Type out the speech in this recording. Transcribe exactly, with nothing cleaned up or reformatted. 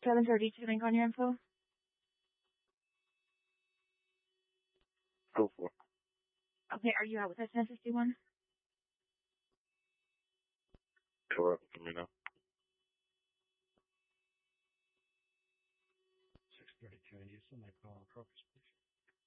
seven thirty to link on your info. Go for it. Okay, are you out with us ten fifty-one? Correct for me now. six thirty-two, and you still might call on Crocus, please.